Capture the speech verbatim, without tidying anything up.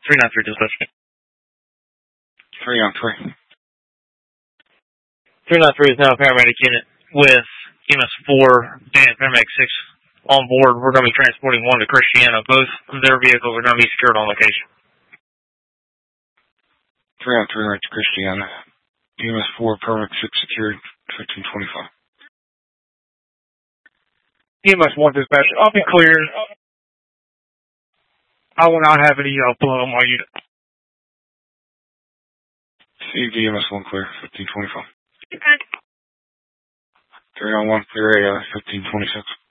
three nine three dispatch. three nine three. three nine three is now a paramedic unit with E M S four and paramedic six on board. We're going to be transporting one to Christiana. Both of their vehicles are going to be secured on location. three nine three right to Christiana. E M S four, paramedic six secured, fifteen twenty-five. E M S one dispatch, I'll be clear. I will not have any uh, blood on my unit. C V E M S one clear, fifteen twenty-five. three nine one, clear A I, fifteen twenty-six.